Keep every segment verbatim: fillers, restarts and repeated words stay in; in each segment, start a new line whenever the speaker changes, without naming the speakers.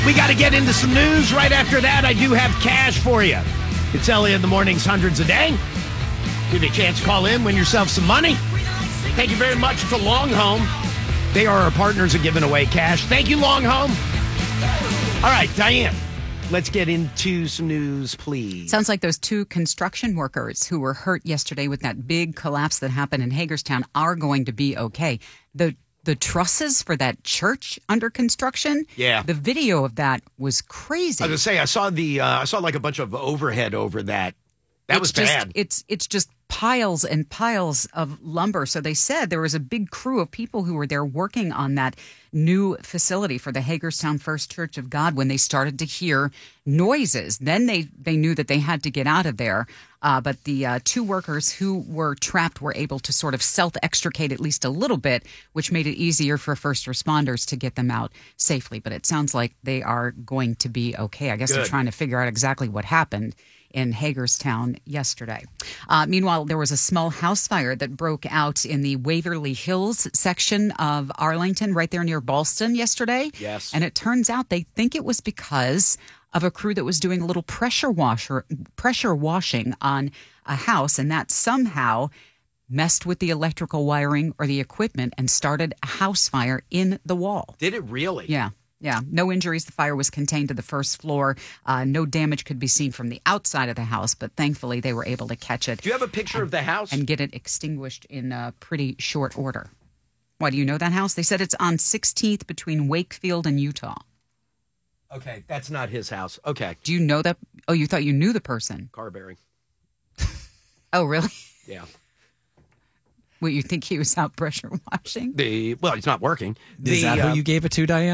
We got to get into some news. Right after that, I do have cash for you. It's Elliot in the Mornings, hundreds a day. Give you a chance to call in, win yourself some money. Thank you very much to Long Home. They are our partners in giving away cash. Thank you, Long Home. All right, Diane, let's get into some news, please.
Sounds like those two construction workers who were hurt yesterday with that big collapse that happened in Hagerstown are going to be okay. The the trusses for that church under construction,
yeah,
the video of that was crazy.
I was going to say, I saw the, uh, I saw like a bunch of overhead over that. That
it's
was
just,
bad.
It's it's just piles and piles of lumber. So they said there was a big crew of people who were there working on that new facility for the Hagerstown First Church of God when they started to hear noises. Then they, they knew that they had to get out of there. Uh, but the uh, two workers who were trapped were able to sort of self-extricate at least a little bit, which made it easier for first responders to get them out safely. But it sounds like they are going to be okay. I guess
Good.
They're trying to figure out exactly what happened in Hagerstown yesterday. Uh, meanwhile, there was a small house fire that broke out in the Waverly Hills section of Arlington, right there near Ballston yesterday.
Yes.
And it turns out they think it was because of a crew that was doing a little pressure washer, pressure washing on a house, and that somehow messed with the electrical wiring or the equipment and started a house fire in the wall.
Did it really?
Yeah. Yeah, no injuries. The fire was contained to the first floor. Uh, no damage could be seen from the outside of the house, but thankfully they were able to catch it.
Do you have a picture
and,
of the house?
And get it extinguished in uh, pretty short order. Why, do you know that house? They said it's on sixteenth between Wakefield and Utah.
Okay, that's not his house. Okay.
Do you know that? Oh, you thought you knew the person.
Carberry.
Oh, really?
Yeah.
What, you think he was out pressure washing?
The Well, he's not working.
Is
the,
that
uh,
who you gave it to, Diane?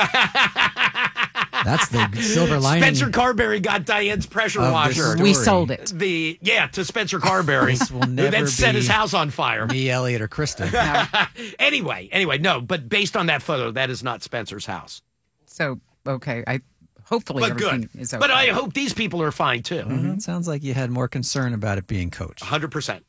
That's the silver lining.
Spencer Carberry got Diane's pressure
Of
washer.
this
We
story.
sold it.
The Yeah, to Spencer Carberry.
This will
who
never
then set
be
his house on fire.
Me, Elliot, or Kristen.
No.
Anyway, anyway, no, but based on that photo, that is not Spencer's house.
So, okay, I hopefully
But
everything
good.
is okay.
But I hope these people are fine, too.
Mhm. It sounds like you had more concern about it being coached.
one hundred percent.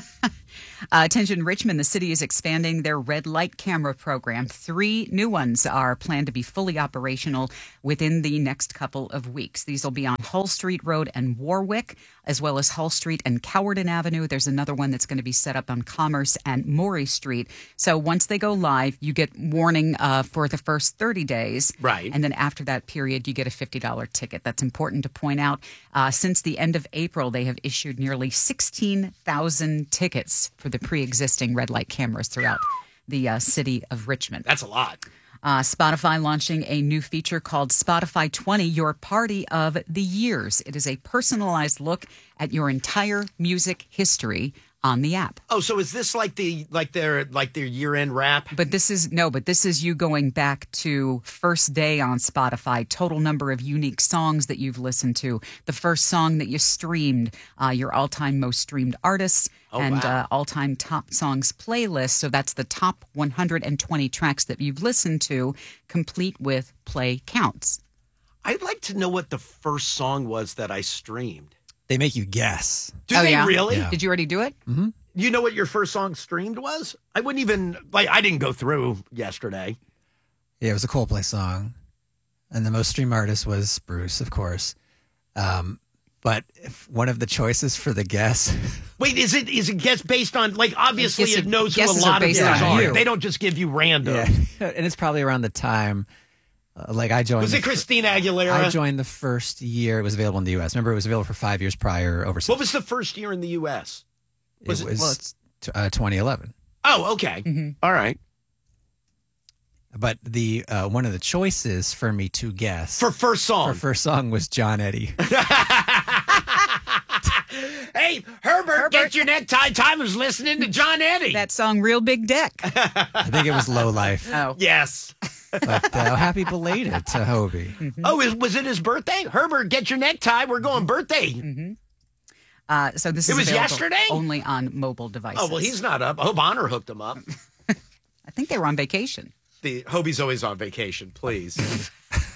Uh, attention, Richmond, the city is expanding their red light camera program. Three new ones are planned to be fully operational within the next couple of weeks. These will be on Hull Street Road and Warwick, as well as Hull Street and Cowarden Avenue. There's another one that's going to be set up on Commerce and Morey Street. So once they go live, you get warning uh, for the first thirty days.
Right.
And then after that period, you get a fifty dollars ticket. That's important to point out. Uh, since the end of April, they have issued nearly sixteen thousand tickets for the pre-existing red light cameras throughout the uh, city of Richmond.
That's a lot.
Uh, Spotify launching a new feature called Spotify twenty, your party of the years. It is a personalized look at your entire music history on the app.
Oh, so is this like the like their like their year-end wrap?
But this is no, but this is you going back to first day on Spotify, total number of unique songs that you've listened to, the first song that you streamed, uh, your all-time most streamed artists,
Oh,
and
wow.
uh, all-time top songs playlist. So that's the top one hundred twenty tracks that you've listened to, complete with play counts.
I'd like to know what the first song was that I streamed.
They make you guess.
Do
Oh,
they
yeah?
really?
Yeah.
Did you already do it?
Mm-hmm.
You know what your first song streamed was? I wouldn't even like. I didn't go through yesterday.
Yeah, it was a Coldplay song. And the most streamed artist was Bruce, of course. Um, but if one of the choices for the guess,
Wait, is it is it guess based on like obviously
Guess-
it knows who a
guesses are
lot of
based
these
on
are.
you.
They don't just give you random.
yeah, and it's probably around the time, uh, like I joined.
Was
the
it
fir-
Christina Aguilera?
I joined the first year it was available in the U S. Remember, it was available for five years prior overseas.
What was the first year in the U S? was
it
it-
was
well, it's-
t- uh, twenty eleven.
Oh, okay.
Mm-hmm.
All right.
But the uh, one of the choices for me to guess
For first song.
for first song was John Eddy.
Hey, Herbert, get your necktie. Time was listening to John Eddy.
That song, Real Big Dick.
I think it was Low Life.
Oh,
Yes.
But uh, happy belated to Hobie.
Mm-hmm.
Oh, is, was it his birthday? Herbert, get your necktie. We're going birthday.
uh, so this
It
is
was
available
yesterday?
only on mobile devices.
Oh, well, he's not up. I hope Honor hooked him up.
I think they were on vacation.
The Hobie's always on vacation, please.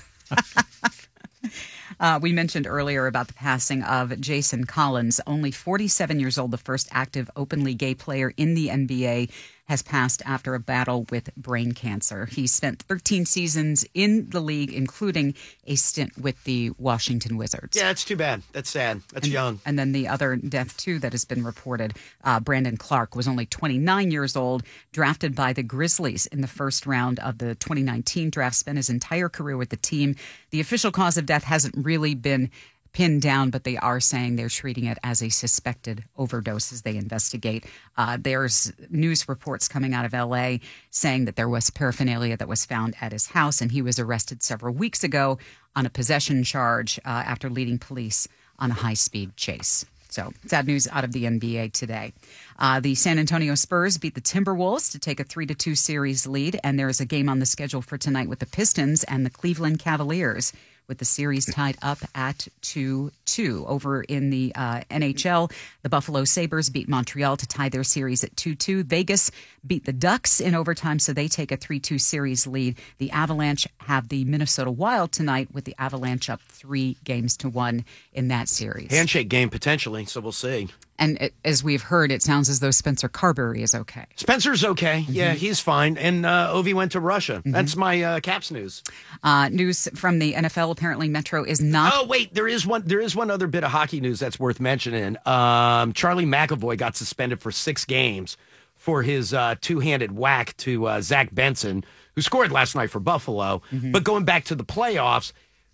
Uh, we mentioned earlier about the passing of Jason Collins, only forty-seven years old, the first active openly gay player in the N B A. has passed after a battle with brain cancer. He spent thirteen seasons in the league, including a stint with the Washington Wizards.
Yeah, that's too bad. That's sad. That's
and,
young.
And then the other death, too, that has been reported, uh, Brandon Clark was only twenty-nine years old, drafted by the Grizzlies in the first round of the twenty nineteen draft, spent his entire career with the team. The official cause of death hasn't really been pinned down, but they are saying they're treating it as a suspected overdose as they investigate. Uh, there's news reports coming out of L A saying that there was paraphernalia that was found at his house, and he was arrested several weeks ago on a possession charge uh, after leading police on a high-speed chase. So, sad news out of the N B A today. Uh, the San Antonio Spurs beat the Timberwolves to take a three to two series lead, and there is a game on the schedule for tonight with the Pistons and the Cleveland Cavaliers, with the series tied up at two two. Over in the uh, N H L, the Buffalo Sabres beat Montreal to tie their series at two two. Vegas beat the Ducks in overtime, so they take a three two series lead. The Avalanche have the Minnesota Wild tonight, with the Avalanche up three games to one in that series.
Handshake game, potentially, so we'll see.
And it, as we've heard, it sounds as though Spencer Carberry is okay.
Spencer's okay. Mm-hmm. Yeah, he's fine. And uh, Ovi went to Russia. Mm-hmm. That's my uh, Caps news.
Uh, news from the N F L. Apparently, Metro is not.
Oh, wait. There is one There is one other bit of hockey news that's worth mentioning. Um, Charlie McAvoy got suspended for six games for his uh, two-handed whack to uh, Zach Benson, who scored last night for Buffalo. Mm-hmm. But going back to the playoffs,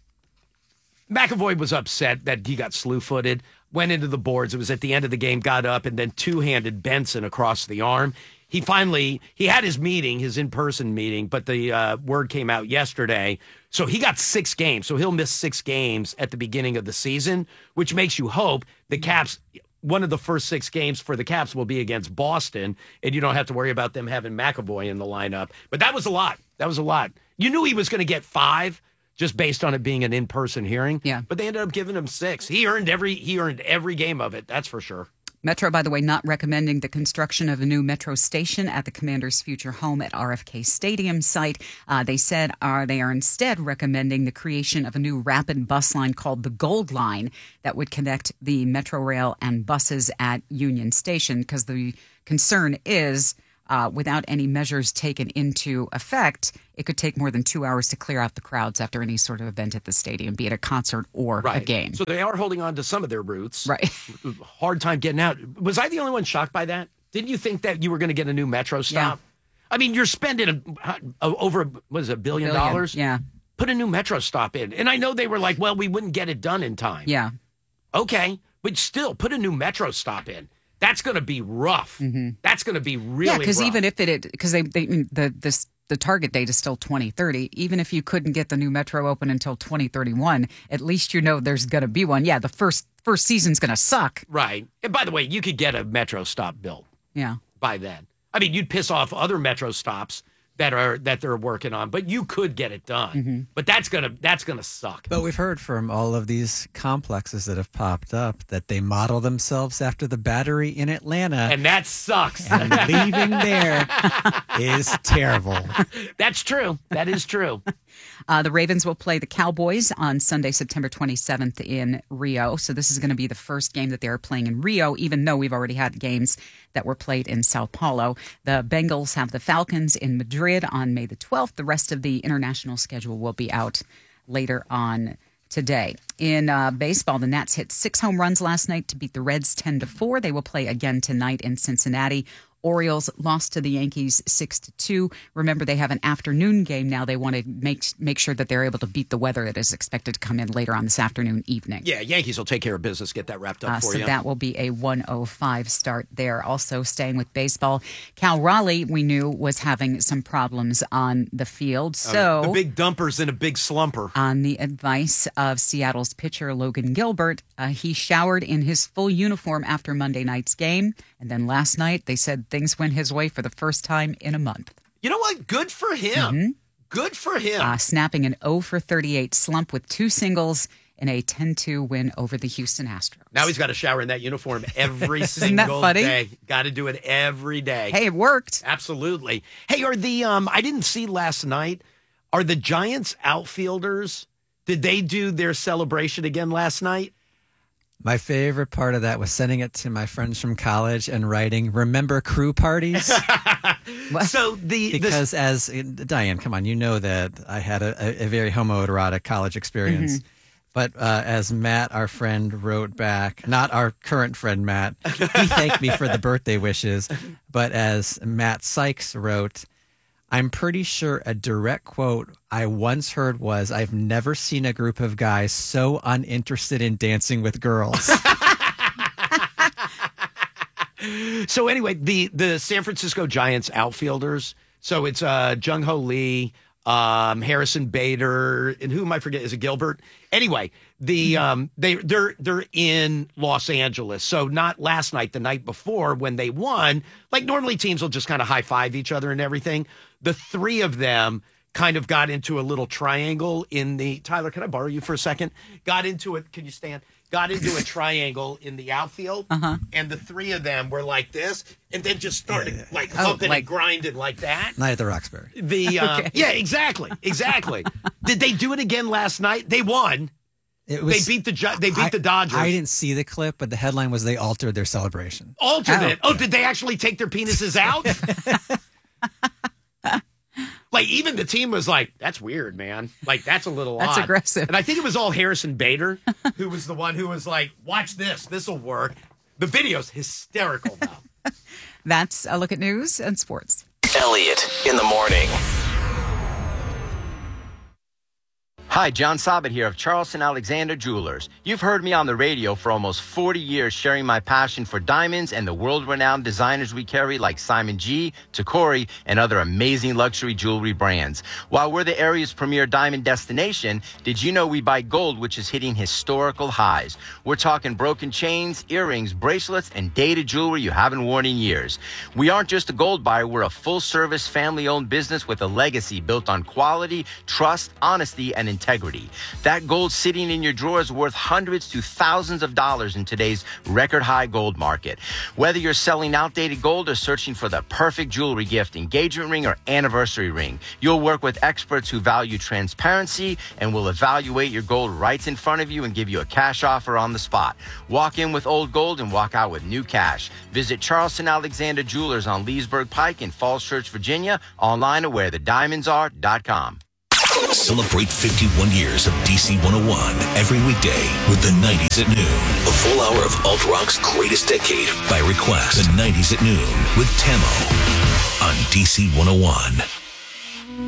McAvoy was upset that he got slew-footed, went into the boards. It was at the end of the game, got up, and then two-handed Benson across the arm. He finally, he had his meeting, his in-person meeting, but the uh, word came out yesterday. So he got six games. So he'll miss six games at the beginning of the season, which makes you hope the Caps, one of the first six games for the Caps will be against Boston, and you don't have to worry about them having McAvoy in the lineup. But that was a lot. That was a lot. You knew he was going to get five, just based on it being an in-person hearing.
Yeah.
But they ended up giving him six. He earned every he earned every game of it, that's for sure.
Metro, by the way, not recommending the construction of a new Metro station at the Commander's future home at R F K Stadium site. Uh, they said uh, they are instead recommending the creation of a new rapid bus line called the Gold Line that would connect the Metro Rail and buses at Union Station, because the concern is Uh, without any measures taken into effect, it could take more than two hours to clear out the crowds after any sort of event at the stadium, be it a concert or
right.
a game.
So they are holding on to some of their routes.
Right.
Hard time getting out. Was I the only one shocked by that? Didn't you think that you were going to get a new Metro stop? Yeah. I mean, you're spending a, a, over, what is it, a billion, billion dollars?
Yeah.
Put a new Metro stop in. And I know they were like, well, we wouldn't get it done in time.
Yeah.
Okay. But still, put a new Metro stop in. That's going to be rough. Mm-hmm. That's going to be really
yeah, because
rough.
even if it, because they, they the this the target date is still twenty thirty. Even if you couldn't get the new Metro open until twenty thirty-one, at least you know there's going to be one. Yeah, the first first season's going to suck.
Right. And by the way, you could get a Metro stop built.
Yeah.
By then, I mean, you'd piss off other Metro stops that are that they're working on, but you could get it done. Mm-hmm. But that's gonna that's gonna suck.
But we've heard from all of these complexes that have popped up that they model themselves after the Battery in Atlanta,
and that sucks.
And leaving there is terrible.
That's true. That is true.
Uh, the Ravens will play the Cowboys on Sunday, September twenty-seventh in Rio. So this is going to be the first game that they're playing in Rio, even though we've already had games that were played in Sao Paulo. The Bengals have the Falcons in Madrid on May the twelfth. The rest of the international schedule will be out later on today. In uh, baseball, the Nats hit six home runs last night to beat the Reds ten to four. They will play again tonight in Cincinnati. Orioles lost to the Yankees six to two. Remember, they have an afternoon game now. They want to make make sure that they're able to beat the weather that is expected to come in later on this afternoon, evening.
Yeah, Yankees will take care of business, get that wrapped up
uh,
for
so
you.
So that will be a one oh five start there. Also staying with baseball, Cal Raleigh, we knew, was having some problems on the field. So
uh, the big dumper's in a big slumper.
On the advice of Seattle's pitcher Logan Gilbert, uh, he showered in his full uniform after Monday night's game. And then last night, they said things went his way for the first time in a month.
You know what? Good for him. Mm-hmm. Good for him.
Uh, snapping an oh for thirty-eight slump with two singles in a ten two win over the Houston Astros.
Now he's got to shower in that uniform every
Isn't that
single
funny?
day. Got to do it every day.
Hey, it worked.
Absolutely. Hey, are the um? I didn't see last night. Are the Giants outfielders? Did they do their celebration again last night?
My favorite part of that was sending it to my friends from college and writing, "Remember crew parties?"
So the
because the, as Diane, come on, you know that I had a, a very homoerotic college experience. Mm-hmm. But uh, as Matt, our friend, wrote back, not our current friend Matt, he thanked me for the birthday wishes. But as Matt Sykes wrote, I'm pretty sure a direct quote I once heard was, "I've never seen a group of guys so uninterested in dancing with girls."
So anyway, the, the San Francisco Giants outfielders, so it's uh, Jung Ho Lee, um, Harrison Bader, and who am I forget? Is it Gilbert? Anyway, the um, they they're they're in Los Angeles. So not last night, the night before when they won. Like normally teams will just kind of high five each other and everything. The three of them kind of got into a little triangle in the Tyler. Can I borrow you for a second? Got into it. Can you stand? Got into a triangle in the outfield, uh-huh. and the three of them were like this, and then just started yeah, yeah. like humping oh, like, and grinding like that.
Night at the Roxbury.
The uh, okay. yeah, exactly, exactly. Did they do it again last night? They won. It was, they beat the they beat
I,
the Dodgers.
I didn't see the clip, but the headline was they altered their celebration.
Altered oh. it. Oh, did they actually take their penises out? Like, even the team was like, that's weird, man. Like, that's a little
that's
odd.
That's aggressive.
And I think it was all Harrison Bader who was the one who was like, watch this. This will work. The video's hysterical, though.
That's a look at news and sports.
Elliot in the morning.
Hi, John Sabat here of Charleston Alexander Jewelers. You've heard me on the radio for almost forty years sharing my passion for diamonds and the world-renowned designers we carry like Simon G, Tacori, and other amazing luxury jewelry brands. While we're the area's premier diamond destination, did you know we buy gold, which is hitting historical highs? We're talking broken chains, earrings, bracelets, and dated jewelry you haven't worn in years. We aren't just a gold buyer, we're a full-service, family-owned business with a legacy built on quality, trust, honesty, and integrity. Integrity. That gold sitting in your drawer is worth hundreds to thousands of dollars in today's record high gold market. Whether you're selling outdated gold or searching for the perfect jewelry gift, engagement ring, or anniversary ring, you'll work with experts who value transparency and will evaluate your gold right in front of you and give you a cash offer on the spot. Walk in with old gold and walk out with new cash. Visit Charleston Alexander Jewelers on Leesburg Pike in Falls Church, Virginia, online at where the diamonds are dot com.
Celebrate fifty-one years of D C one oh one every weekday with the nineties at noon. A full hour of alt rock's greatest decade by request. The nineties at noon with Tamo on D C one oh one.